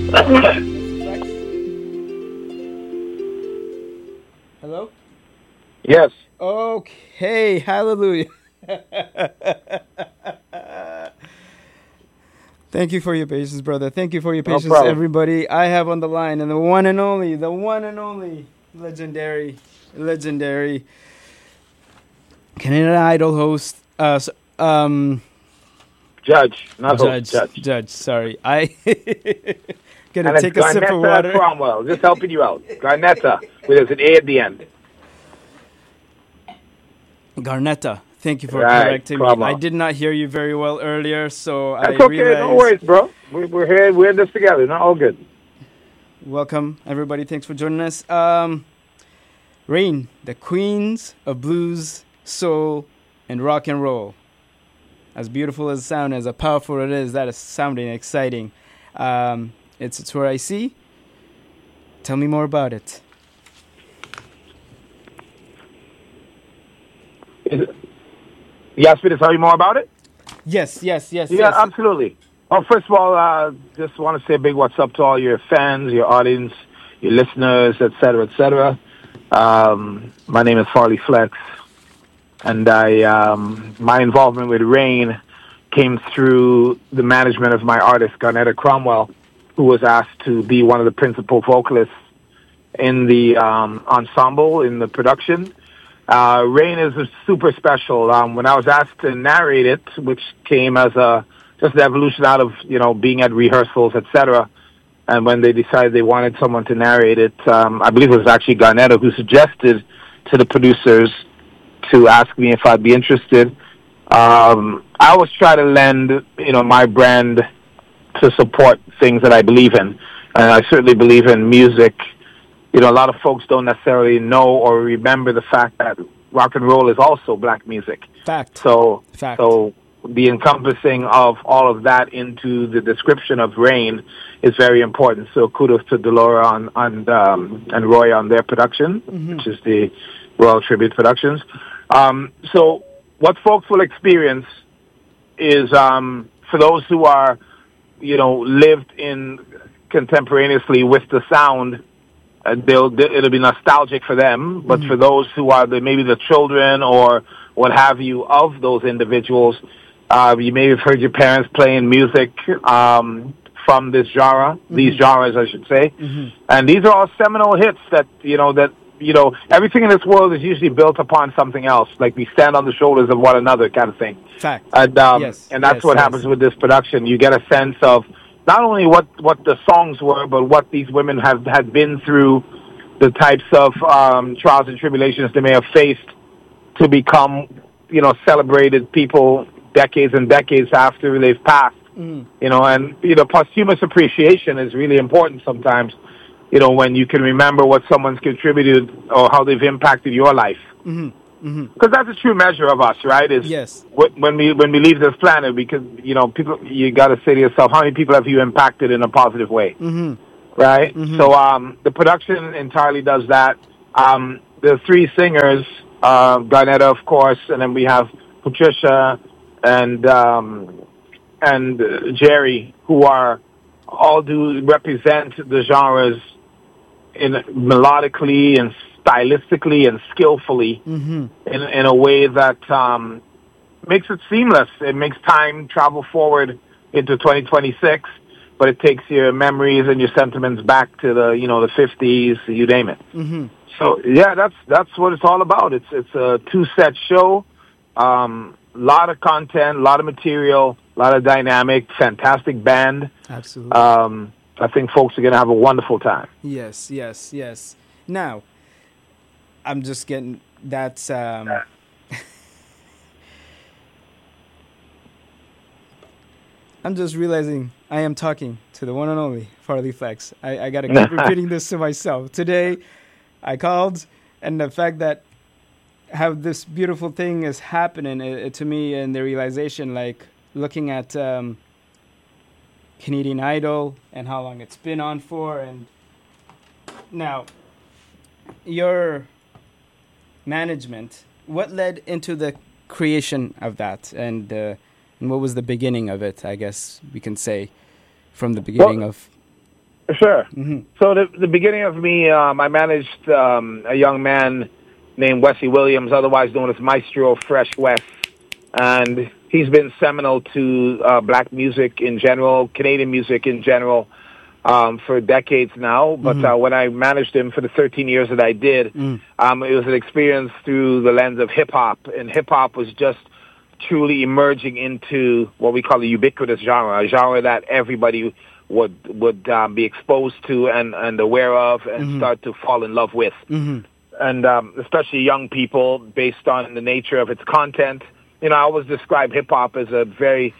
Hello? Yes. Okay, hallelujah. Thank you for your patience, brother. Thank you for your No patience, problem. everybody. I have on the line and the one and only, legendary Canadian Idol host, Judge, not host, Judge, judge. Judge. Sorry, I gonna And it's take a sip of Garnetta water. Cromwell, just helping you out. Garnetta, with an A at the end. Garnetta. Thank you for Right, correcting me. I Cromwell. did not hear you very well earlier, so I That's okay, no realized. worries, bro. We're here, we're in this together, not all good. Welcome, everybody. Thanks for joining us. Rain, the queens of blues, soul, and rock and roll. As beautiful as it sounds, as powerful it is, that is sounding exciting. It's where I see. Tell me more about it. You asked me to tell you more about it? Yes. Yeah, absolutely. Well, first of all, just want to say a big what's up to all your fans, your audience, your listeners, et cetera, et cetera. My name is Farley Flex, and my involvement with Rain came through the management of my artist, Garnetta Cromwell, who was asked to be one of the principal vocalists in the ensemble, in the production. Rain is super special. When I was asked to narrate it, which came as just an evolution out of, being at rehearsals, etc., and when they decided they wanted someone to narrate it, I believe it was actually Garnetta who suggested to the producers to ask me if I'd be interested. I always try to lend, my brand to support things that I believe in. And I certainly believe in music. A lot of folks don't necessarily know or remember the fact that rock and roll is also black music. Fact. So the encompassing of all of that into the description of Rain is very important. So kudos to Delora and Roy on their production, which is the Royal Tribute Productions. So what folks will experience is, for those who are, lived in contemporaneously with the sound, it'll be nostalgic for them. But for those who are maybe the children or what have you of those individuals, you may have heard your parents playing music from this genre, these genres, I should say. And these are all seminal hits that everything in this world is usually built upon something else, like we stand on the shoulders of one another kind of thing. Fact. And that's what happens with this production. You get a sense of not only what the songs were, but what these women had been through, the types of trials and tribulations they may have faced to become, celebrated people decades and decades after they've passed. And posthumous appreciation is really important sometimes. When you can remember what someone's contributed or how they've impacted your life. Because that's a true measure of us, right? Yes. When we leave this planet, because people, you got to say to yourself, how many people have you impacted in a positive way, right? So the production entirely does that. The three singers, Garnetta, of course, and then we have Patricia and Jerry, who are all do represent the genres in melodically and stylistically and skillfully in a way that makes it seamless. It makes time travel forward into 2026, but it takes your memories and your sentiments back to the the 50s, you name it. So yeah, that's what it's all about. It's a 2-set show, lot of content, a lot of material, a lot of dynamic, fantastic band. Absolutely. I think folks are going to have a wonderful time. Yes. Now, I'm just getting that's I'm just realizing I am talking to the one and only Farley Flex. I gotta keep repeating this to myself. Today, I called, and the fact that how this beautiful thing is happening to me, and the realization, like looking at Canadian Idol and how long it's been on for, and now your management, what led into the creation of that, and what was the beginning of it, I guess we can say, from the beginning of... Sure. So the beginning of me, I managed a young man named Wesley Williams, otherwise known as Maestro Fresh West, and he's been seminal to black music in general, Canadian music in general, for decades now. But when I managed him for the 13 years that I did, it was an experience through the lens of hip hop, and hip hop was just truly emerging into what we call the ubiquitous genre, a genre that everybody would be exposed to and aware of and start to fall in love with. And especially young people, based on the nature of its content. I always describe hip-hop as a very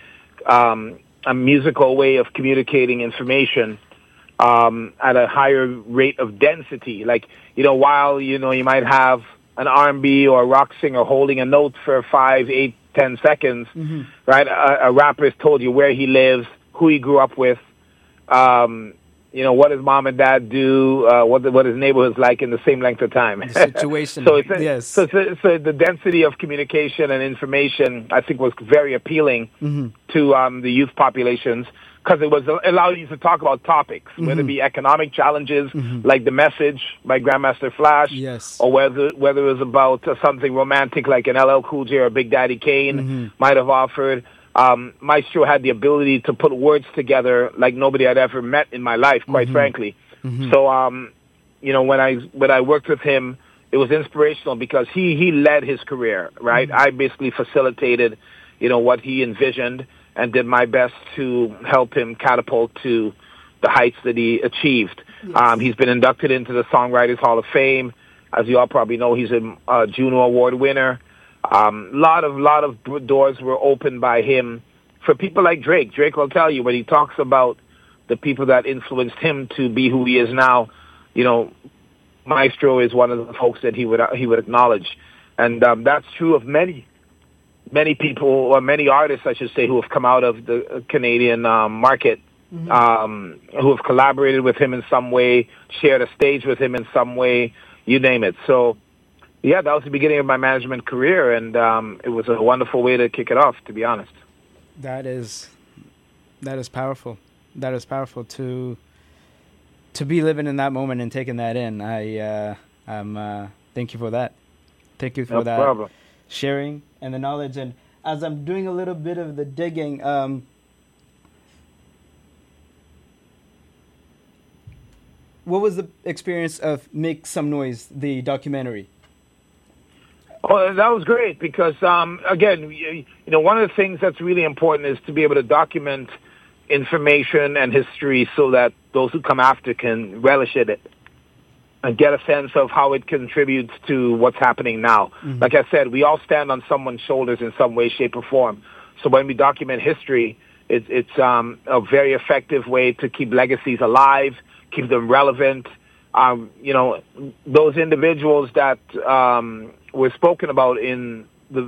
a musical way of communicating information at a higher rate of density. Like, while, you might have an R&B or a rock singer holding a note for 5, 8, 10 seconds, right? A rapper has told you where he lives, who he grew up with, what his mom and dad do, what his neighborhood's like in the same length of time. The situation. So yes. So the density of communication and information, I think, was very appealing to the youth populations, because it was allowed you to talk about topics, whether it be economic challenges like The Message by Grandmaster Flash, or whether it was about something romantic like an LL Cool J or Big Daddy Kane might have offered. Maestro had the ability to put words together like nobody I'd ever met in my life, quite frankly. So, when I worked with him, it was inspirational because he led his career, right? I basically facilitated, what he envisioned and did my best to help him catapult to the heights that he achieved. He's been inducted into the Songwriters Hall of Fame. As you all probably know, he's a Juno Award winner. Lot of doors were opened by him for people like Drake. Drake will tell you when he talks about the people that influenced him to be who he is now. Maestro is one of the folks that he would acknowledge, and that's true of many people, or many artists, I should say, who have come out of the Canadian market, who have collaborated with him in some way, shared a stage with him in some way, you name it. So. Yeah, that was the beginning of my management career, and it was a wonderful way to kick it off, to be honest. That is powerful. That is powerful to be living in that moment and taking that in. Thank you for that. Thank you for no that problem. Sharing and the knowledge. And as I'm doing a little bit of the digging, what was the experience of Make Some Noise, the documentary? Oh, that was great because, again, one of the things that's really important is to be able to document information and history so that those who come after can relish it and get a sense of how it contributes to what's happening now. Like I said, we all stand on someone's shoulders in some way, shape, or form. So when we document history, it's a very effective way to keep legacies alive, keep them relevant. Those individuals that were spoken about in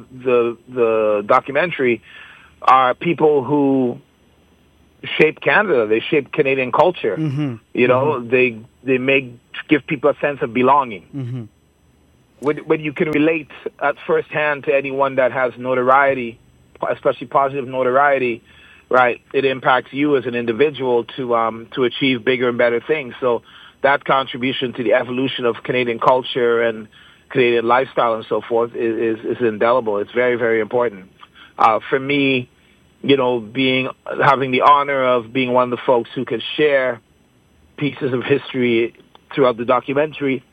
the documentary are people who shape Canada. They shape Canadian culture. They give people a sense of belonging. When you can relate at first hand to anyone that has notoriety, especially positive notoriety, right, it impacts you as an individual to achieve bigger and better things. So that contribution to the evolution of Canadian culture and Canadian lifestyle and so forth is indelible. It's very, very important. For me, having the honor of being one of the folks who could share pieces of history throughout the documentary,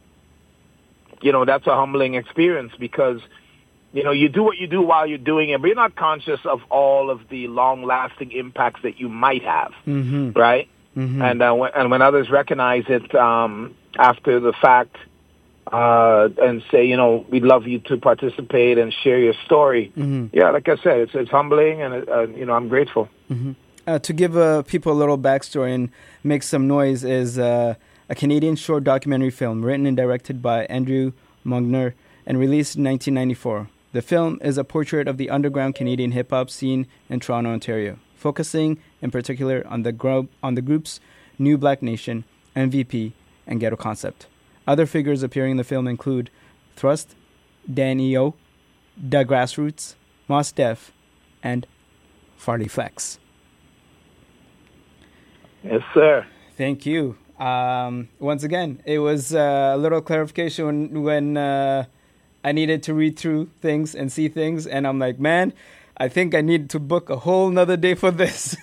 that's a humbling experience because, you do what you do while you're doing it, but you're not conscious of all of the long-lasting impacts that you might have, right? And when others recognize it after the fact and say, we'd love you to participate and share your story. Yeah, like I said, it's humbling, and I'm grateful. To give people a little backstory and Make Some Noise is a Canadian short documentary film written and directed by Andrew Mugner and released in 1994. The film is a portrait of the underground Canadian hip-hop scene in Toronto, Ontario, focusing in particular on the groups New Black Nation, MVP, and Ghetto Concept. Other figures appearing in the film include Thrust, Dan E.O., Da Grassroots, Mos Def, and Farley Flex. Yes, sir. Thank you. Once again, it was a little clarification when I needed to read through things and see things, and I'm like, man, I think I need to book a whole nother day for this.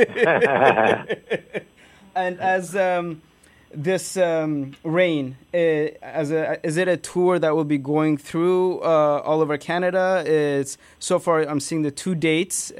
And as this Rain, is it a tour that will be going through all over Canada? It's so far I'm seeing the 2 dates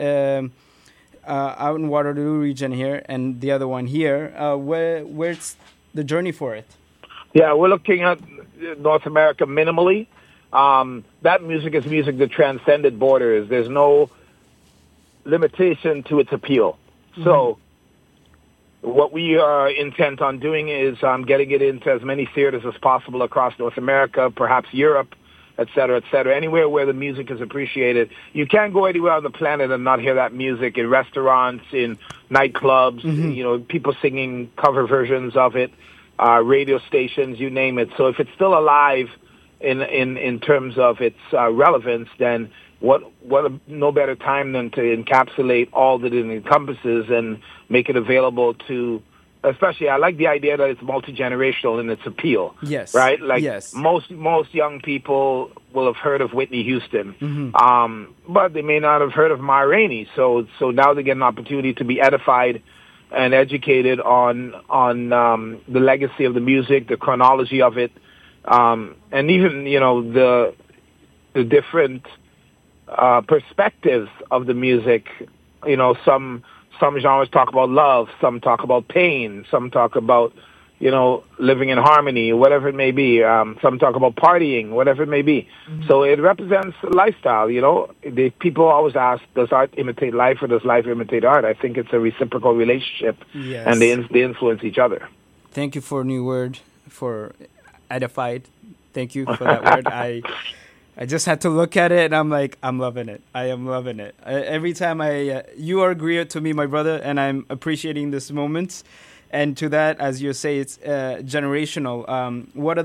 out in Waterloo region here, and the other one here. Where's the journey for it? Yeah, we're looking at North America minimally. That music is music that transcended borders. There's no limitation to its appeal. Mm-hmm. So what we are intent on doing is getting it into as many theaters as possible across North America, perhaps Europe, et cetera, anywhere where the music is appreciated. You can't go anywhere on the planet and not hear that music in restaurants, in nightclubs, mm-hmm. People singing cover versions of it, radio stations, you name it. So if it's still alive in terms of its relevance, then no better time than to encapsulate all that it encompasses and make it available to, especially I like the idea that it's multi-generational in its appeal. Yes. Right? Like yes. most young people will have heard of Whitney Houston, mm-hmm. But they may not have heard of Ma Rainey. So now they get an opportunity to be edified and educated on the legacy of the music, the chronology of it, and even, the different perspectives of the music. Some genres talk about love, some talk about pain, some talk about, living in harmony, whatever it may be. Some talk about partying, whatever it may be. Mm-hmm. So it represents lifestyle, People always ask, does art imitate life or does life imitate art? I think it's a reciprocal relationship, yes. And they influence each other. Thank you for a new word, for edified. Thank you for that word. I just had to look at it, and I'm like, I'm loving it. I am loving it. Every time you are agreeable to me, my brother, and I'm appreciating this moment. And to that, as you say, it's generational. What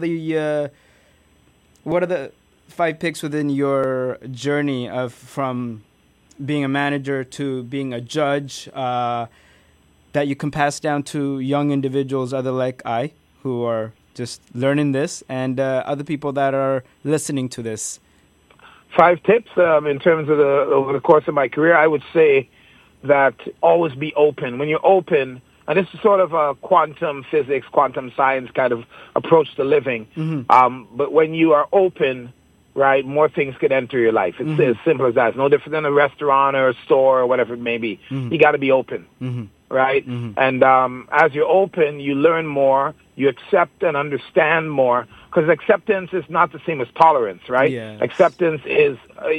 are the 5 picks within your journey from being a manager to being a judge that you can pass down to young individuals, other like I, who are just learning this, and other people that are listening to this? 5 tips in terms of over the course of my career, I would say that always be open. When you're open, and this is sort of a quantum physics, quantum science kind of approach to living, mm-hmm. But when you are open, right, more things can enter your life. It's mm-hmm. as simple as that. It's no different than a restaurant or a store or whatever it may be. Mm-hmm. You got to be open, mm-hmm. right? Mm-hmm. And as you're open, you learn more, you accept and understand more, because acceptance is not the same as tolerance, right? Yes. Acceptance is,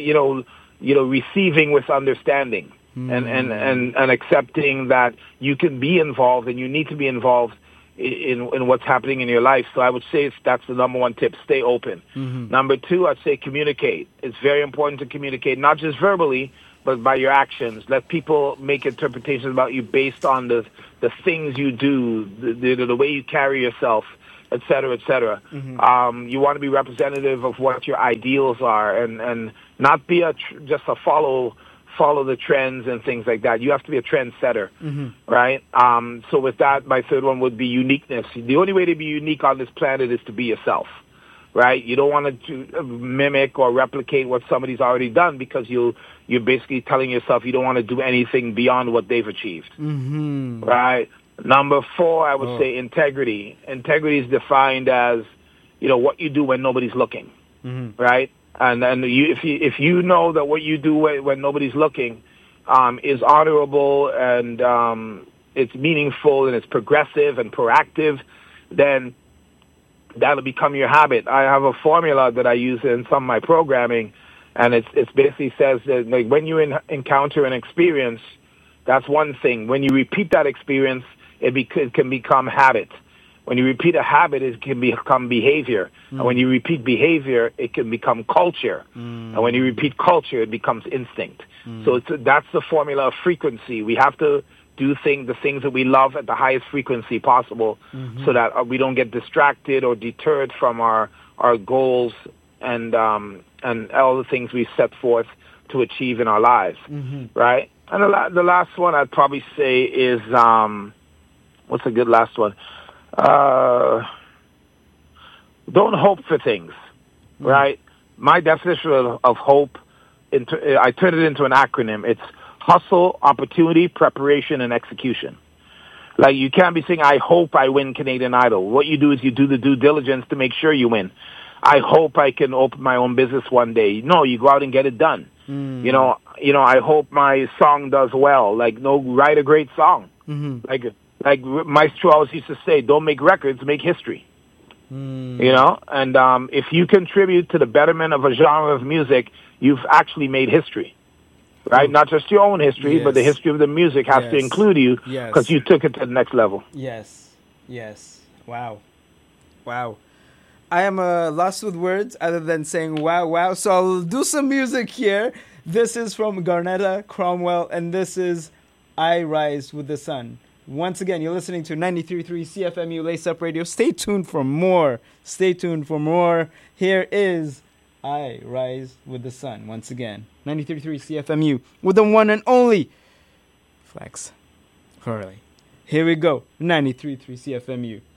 receiving with understanding. And accepting that you can be involved and you need to be involved in what's happening in your life. So I would say that's the number 1 tip: stay open. Mm-hmm. Number 2, I'd say communicate. It's very important to communicate, not just verbally, but by your actions. Let people make interpretations about you based on the things you do, the way you carry yourself, et cetera, et cetera. Mm-hmm. You want to be representative of what your ideals are, and not be just a follow the trends and things like that. You have to be a trendsetter, mm-hmm. right? So with that, my 3rd one would be uniqueness. The only way to be unique on this planet is to be yourself, right? You don't want to mimic or replicate what somebody's already done, because you're basically telling yourself you don't want to do anything beyond what they've achieved, mm-hmm. right? Number 4, I would say integrity. Integrity is defined as, what you do when nobody's looking, mm-hmm. right? And if you know that what you do when nobody's looking is honorable and it's meaningful and it's progressive and proactive, then that'll become your habit. I have a formula that I use in some of my programming, and it basically says that, like, when you encounter an experience, that's one thing. When you repeat that experience, it can become habit. When you repeat a habit, it can become behavior. And when you repeat behavior, it can become culture. And when you repeat culture, it becomes instinct. So that's the formula of frequency. We have to do the things that we love at the highest frequency possible, so that we don't get distracted or deterred from our goals and all the things we set forth to achieve in our lives, right? And the last one I'd probably say is what's a good last one? Don't hope for things, right? My definition of hope, I turn it into an acronym. It's hustle, opportunity, preparation, and execution. Like, you can't be saying, I hope I win Canadian Idol. What you do is you do the due diligence to make sure you win. I hope I can open my own business one day. No, you go out and get it done. You know, I hope my song does well. Like, no, write a great song. Like Maestro always used to say, don't make records, make history. You know, and if you contribute to the betterment of a genre of music, you've actually made history. Right? Not just your own history, but the history of the music has to include you because you took it to the next level. Yes. Wow. I am lost with words other than saying wow. So I'll do some music here. This is from Garnetta Cromwell, and this is I Rise with the Sun. Once again, you're listening to 93.3 CFMU Lace Up Radio. Stay tuned for more. Here is I Rise with the Sun. Once again, 93.3 CFMU with the one and only Flex Hurley. Here we go, 93.3 CFMU.